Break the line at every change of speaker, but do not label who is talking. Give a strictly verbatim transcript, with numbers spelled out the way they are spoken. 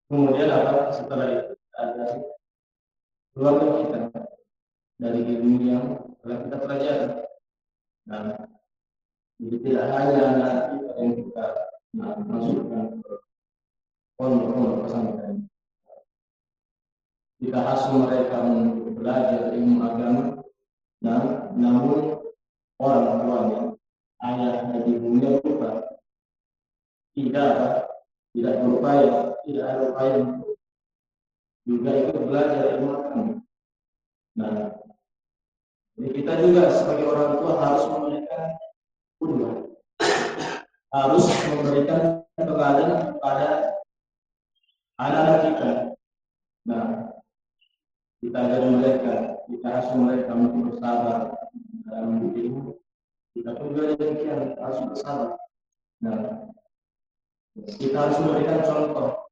Kemudian apa setelah itu ada keluarga kita dari ilmu yang telah kita pelajari. Nah, jadi tidak hanya anak kita yang kita nah, masukkan ke pondok-pondok pesantren. Kita asuh mereka untuk belajar ilmu agama, dan namun orang tuanya, ayah dan ibunya lupa, tidak tidak berupaya, tidak ada upaya untuk juga ikut belajar ilmu agama. Nah, jadi kita juga sebagai orang tua harus memberikan kudwah, harus memberikan teladan kepada anak-anak kita. Nah, kita ajar mereka, kita asuh mereka untuk bersabar dalam ilmu. Kita pun juga demikian harus bersabar. Nah, kita harus memberikan contoh